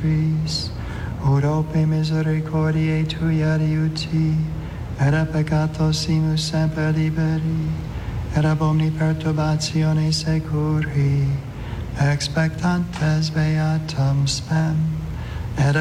nostris, ut ope misericordiae Tui adiuti, et a peccatos simus semper liberi, et ab omni perturbatione securi, expectantes beatam spem, et